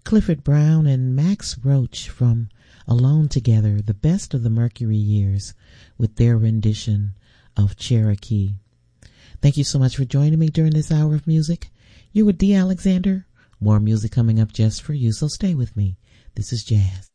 Clifford Brown and Max Roach from Alone Together, the best of the Mercury years, with their rendition of Cherokee. Thank you so much for joining me during this hour of music. You're with Dee Alexander. More music coming up just for you, so stay with me. This is Jazz.